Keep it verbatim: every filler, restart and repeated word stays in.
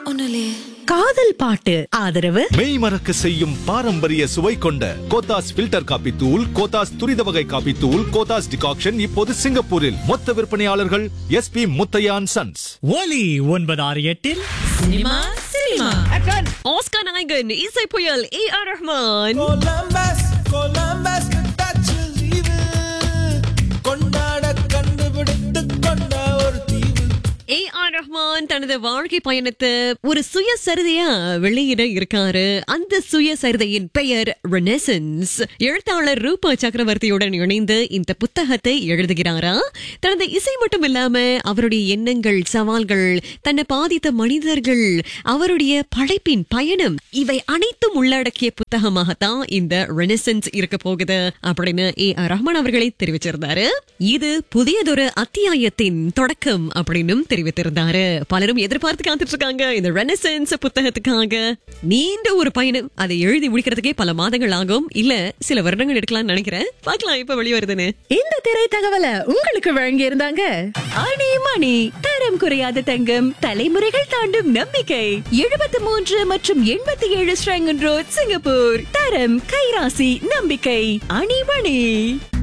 ஒண்ணுலயே காதல் பாட்டு ஆதரவு மெய் மறக்க செய்யும் பாரம்பரிய சுவை கொண்ட கோத்தாஸ் ஃபில்டர் காபி தூள், கோத்தாஸ் துரித வகை காபி தூள், கோத்தாஸ் டிகாக்ஷன் இப்போது சிங்கப்பூரில் மொத்த விற்பனையாளர்கள் எஸ் பி முத்தையான் சன்ஸ். ஒலி ஒன்பது ஆறு எட்டில் சினிமா சினிமா ஆஸ்கார் நாயகன் இசை புயல் A R Rahman Columbus Columbus டச்சில் leave கொண்டாட கண்டுபிடித்து கொண்ட ஒரு தீவு. ஏ ஆர் ரஹ்மான் தனது வாழ்க்கை பயணத்தை ஒரு சுயசரிதையா வெளியிட இருக்காரு. அந்த சுயசரிதையின் பெயர் ரெனெசன்ஸ். எழுத்தாளர் ரூபா சக்கரவர்த்தியுடன் இணைந்து இந்த புத்தகத்தை எழுதுகிறாரா. தனது இசை மட்டும் இல்லாம அவருடைய எண்ணங்கள், சவால்கள், தன்னை பாதித்த மனிதர்கள், அவருடைய படைப்பின் பயணம், இவை அனைத்தும் உள்ளடக்கிய புத்தகமாகத்தான் இந்த ரெனெசன்ஸ் இருக்க போகுது அப்படின்னு ஏ ஆர் ரஹ்மான் அவர்களை தெரிவிச்சிருந்தாரு. இது புதியதொரு அத்தியாயத்தின் தொடக்கம் அப்படின்னு தெரிவித்திருந்தாரு. பலரும் எதிர்பார்த்து காத்துட்டு இருக்காங்க இந்த ரெனெசன்ஸ் புத்தகத்துக்காக. நீண்ட ஒரு பயணம். அதை எழுதி முடிக்கிறதுக்கே பல மாதங்கள் ஆகும், இல்ல சில வருடங்கள் எடுக்கலாம்னு நினைக்கிறேன். பார்க்கலாம் இப்ப வெளிவருதுன்னு. இந்த திரை தகவலை உங்களுக்கு வழங்கி இருந்தாங்க அணி மணி, தரம் குறையாத தங்கம், தலைமுறைகள் தாண்டும் நம்பிக்கை. எழுபத்தி மூன்று மற்றும் எண்பத்தி ஏழு ஸ்ரங்கன் ரோட், சிங்கப்பூர். தரம், கைராசி, நம்பிக்கை. அணி மணி.